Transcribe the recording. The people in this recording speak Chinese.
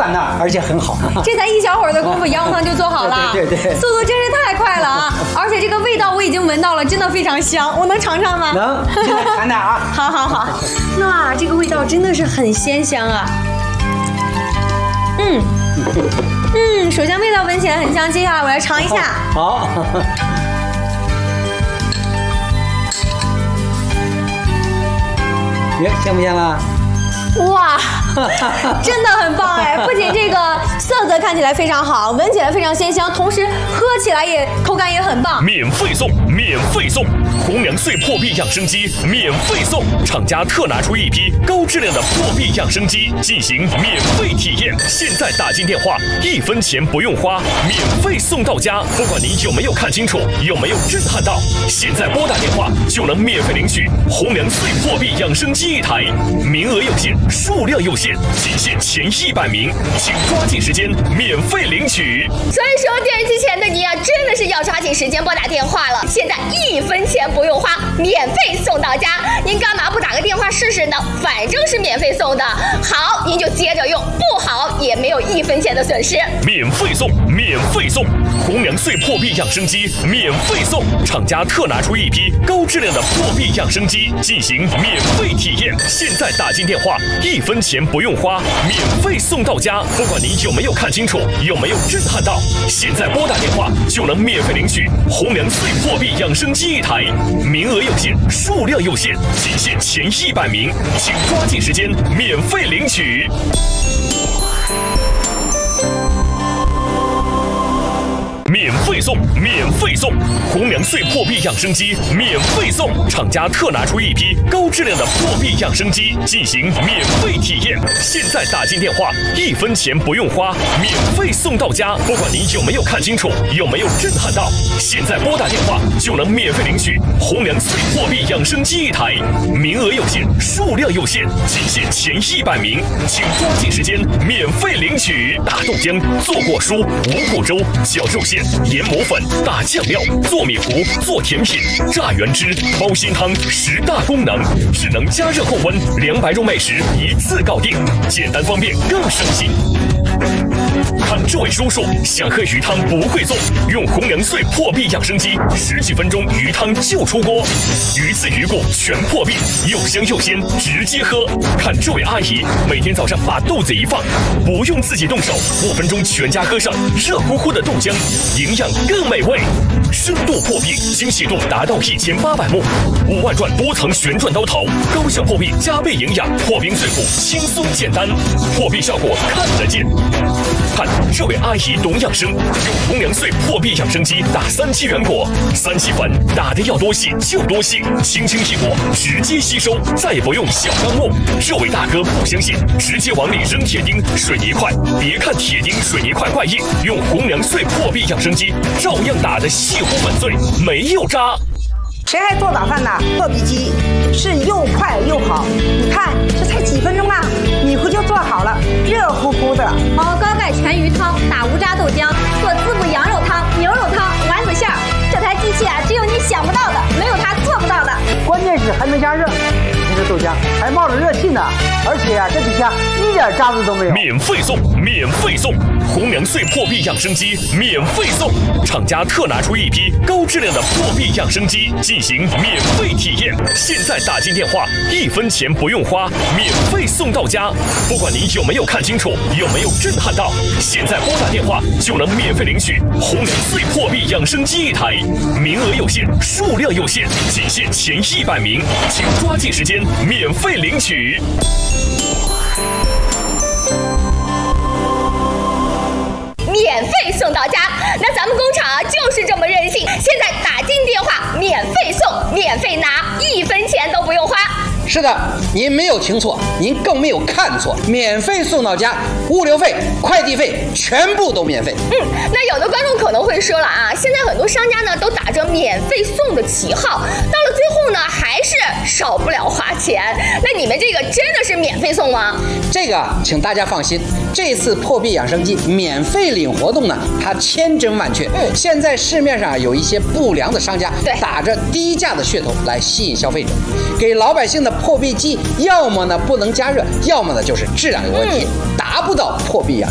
感呢，而且很好。 这才1小会儿的功夫，羊肉汤就做好了。 对， 速度真是太快了啊！而且这个味道我已经闻到了，真的非常香。我能尝尝吗？ 能，现在尝尝啊。 好。哇，这个味道真的是很鲜香啊。手香味道闻起来很香。接下来我来尝一下。 好。香不香啊？ 哇，真的很棒哎！不仅这个色泽看起来非常好，闻起来非常鲜香，同时喝起来也口感也很棒。 免费送！红粮穗破壁养生机免费送！厂家特拿出一批高质量的破壁养生机进行免费体验，现在打进电话，1分钱不用花，免费送到家。不管你有没有看清楚，有没有震撼到，现在拨打电话就能免费领取红粮穗破壁养生机1台，名额有限，数量有限，仅限前100名，请抓紧时间免费领取。 所以说，电视机前的你啊，真的是要抓紧时间拨打电话了。现在1分钱不用花，免费送到家。您干嘛不打个电话试试呢？反正是免费送的，好您就接着用，不好也没有1分钱的损失。 免费送！红粮穗破壁养生机免费送！厂家特拿出一批高质量的破壁养生机进行免费体验，现在打进电话1分钱不用花，免费送到家。不管你有没有看清楚，有没有震撼到，现在拨打电话就能免费领取红粮穗破壁养生机1台，名额有限，数量有限，仅限前100名，请抓紧时间免费领取。免费送！红粮穗破壁养生机免费送！厂家特拿出一批高质量的破壁养生机进行免费体验，现在打进电话1分钱不用花，免费送到家。不管你有没有看清楚，有没有震撼到，现在拨打电话就能免费领取红粮穗破壁养生机1台，名额有限，数量有限，仅限前100名，请抓紧时间免费领取。大豆浆、做果蔬、五谷粥、绞肉馅、研磨粉、大酱料、做米糊、做甜品、榨原汁、煲新汤，10大功能，智能加热控温，200种美食一次搞定，简单方便更省心。看这位叔叔想喝鱼汤不会做，用红粮穗破壁养生机，10几分钟鱼汤就出锅，鱼刺鱼骨全破壁，又香又鲜，直接喝。看这位阿姨每天早上把豆子一放，不用自己动手，5分钟全家喝上热乎乎的豆浆，营养更美味。深度破壁，精细度达到1800目，5万转多层旋转刀头，高效破壁加倍营养，破冰碎骨轻松简单，破壁效果看得见。看这位阿姨懂养生，用红粮穗破壁养生机打3期原果，3期粉打的要多细就多细，轻轻一裹直接吸收，再也不用小钢末。这位大哥不相信，直接往里扔铁钉、水泥块，别看铁钉、水泥块怪硬，用红粮穗破壁养生机照样打得细乎粉碎，没有渣。 谁还做早饭呢？破壁机是又快又好，你看这才几分钟啊，米糊就做好了，热乎乎的。 熬高钙全鱼汤，打无渣豆浆，做滋补羊肉汤、牛肉汤、丸子馅儿。这台机器啊，只有你想不到的，没有它做不到的。 关键是还能加热，你这豆浆还冒着热气呢，而且这底下一点渣子都没有。 免费送！红粮穗破壁养生机免费送！厂家特拿出一批高质量的破壁养生机进行免费体验，现在打进电话1分钱不用花，免费送到家。不管你有没有看清楚，有没有震撼到，现在拨打电话就能免费领取红粮穗破壁养生机1台，名额有限，数量有限，仅限前100名，请抓紧时间免费领取。 免费送到家，那咱们工厂啊就是这么任性，现在打进电话免费送，免费拿，1分钱都不用花。 是的，您没有听错，您更没有看错，免费送到家，物流费、快递费全部都免费。 那有的观众可能会说了啊，现在很多商家呢都打着免费送的旗号，到了最后呢还是少不了花钱。那你们这个真的是免费送吗？ 这个请大家放心，这次破壁养生机免费领活动呢，它千真万确。现在市面上有一些不良的商家打着低价的噱头来吸引消费者，给老百姓的破壁机要么呢不能加热，要么呢就是质量有问题，达不到破壁养